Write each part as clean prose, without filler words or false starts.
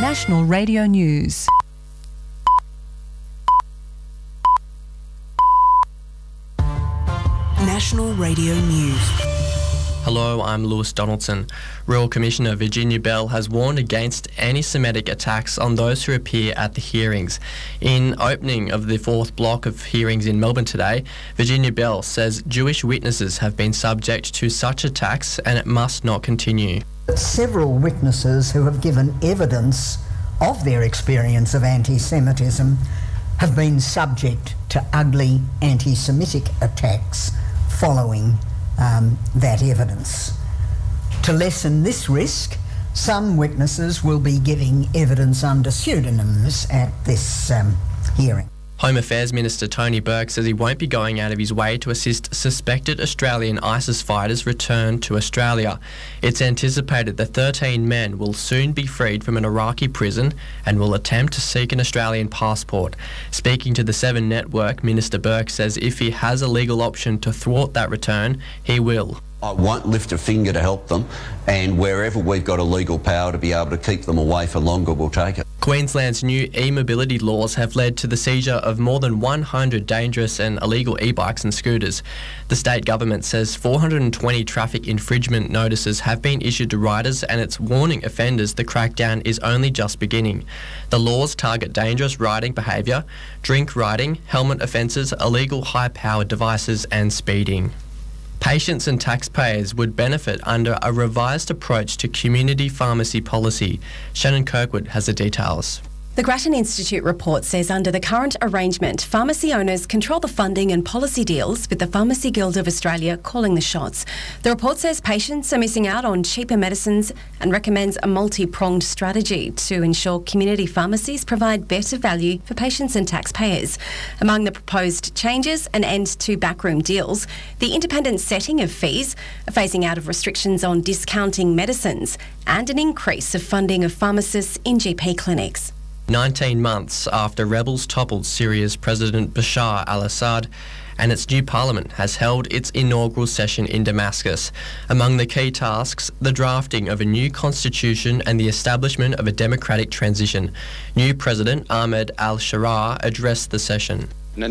National Radio News. National Radio News. Hello, I'm Lewis Donaldson. Royal Commissioner Virginia Bell has warned against anti-Semitic attacks on those who appear at the hearings. In opening of the fourth block of hearings in Melbourne today, Virginia Bell says Jewish witnesses have been subject to such attacks and it must not continue. Several witnesses who have given evidence of their experience of anti-Semitism have been subject to ugly anti-Semitic attacks following that evidence. To lessen this risk, some witnesses will be giving evidence under pseudonyms at this hearing. Home Affairs Minister Tony Burke says he won't be going out of his way to assist suspected Australian ISIS fighters return to Australia. It's anticipated that 13 men will soon be freed from an Iraqi prison and will attempt to seek an Australian passport. Speaking to the 7 Network, Minister Burke says if he has a legal option to thwart that return, he will. I won't lift a finger to help them, and wherever we've got a legal power to be able to keep them away for longer, we'll take it. Queensland's new e-mobility laws have led to the seizure of more than 100 dangerous and illegal e-bikes and scooters. The state government says 420 traffic infringement notices have been issued to riders, and it's warning offenders the crackdown is only just beginning. The laws target dangerous riding behaviour, drink riding, helmet offences, illegal high-powered devices and speeding. Patients and taxpayers would benefit under a revised approach to community pharmacy policy. Shannon Kirkwood has the details. The Grattan Institute report says under the current arrangement, pharmacy owners control the funding and policy deals, with the Pharmacy Guild of Australia calling the shots. The report says patients are missing out on cheaper medicines and recommends a multi-pronged strategy to ensure community pharmacies provide better value for patients and taxpayers. Among the proposed changes, an end to backroom deals, the independent setting of fees, a phasing out of restrictions on discounting medicines, and an increase of funding of pharmacists in GP clinics. 19 months after rebels toppled Syria's President Bashar al-Assad, and its new parliament has held its inaugural session in Damascus. Among the key tasks, the drafting of a new constitution and the establishment of a democratic transition. New President Ahmed al-Sharaa addressed the session.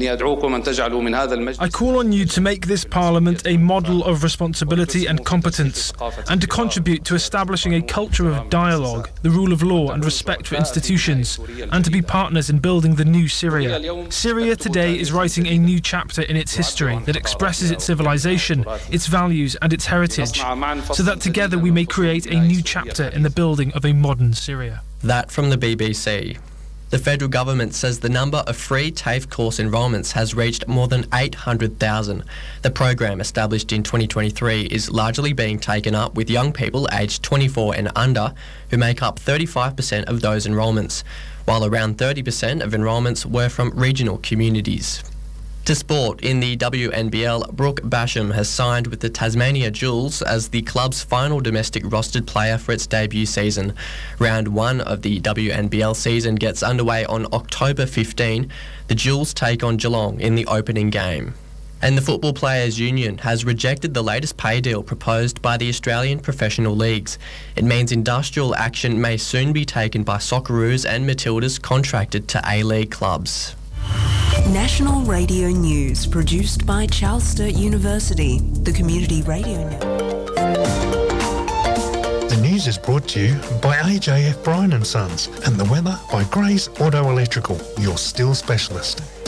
I call on you to make this Parliament a model of responsibility and competence, and to contribute to establishing a culture of dialogue, the rule of law and respect for institutions, and to be partners in building the new Syria. Syria today is writing a new chapter in its history that expresses its civilization, its values and its heritage, so that together we may create a new chapter in the building of a modern Syria. That from the BBC. The federal government says the number of free TAFE course enrolments has reached more than 800,000. The program, established in 2023, is largely being taken up with young people aged 24 and under, who make up 35% of those enrolments, while around 30% of enrolments were from regional communities. To sport, in the WNBL, Brooke Basham has signed with the Tasmania Jewels as the club's final domestic rostered player for its debut season. Round 1 of the WNBL season gets underway on October 15. The Jewels take on Geelong in the opening game. And the Football Players Union has rejected the latest pay deal proposed by the Australian professional leagues. It means industrial action may soon be taken by Socceroos and Matildas contracted to A-League clubs. National Radio News, produced by Charles Sturt University, the Community Radio Network. The news is brought to you by AJF Bryan & Sons, and the weather by Gray's Auto Electrical, your steel specialist.